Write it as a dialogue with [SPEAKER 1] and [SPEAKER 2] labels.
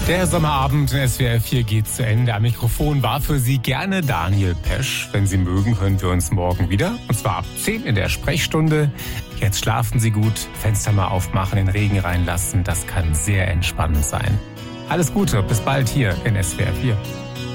[SPEAKER 1] Der Sommerabend in SWR 4 geht zu Ende. Am Mikrofon war für Sie gerne Daniel Pesch. Wenn Sie mögen, hören wir uns morgen wieder. Und zwar ab 10 in der Sprechstunde. Jetzt schlafen Sie gut, Fenster mal aufmachen, den Regen reinlassen. Das kann sehr entspannend sein. Alles Gute, bis bald hier in SWR 4.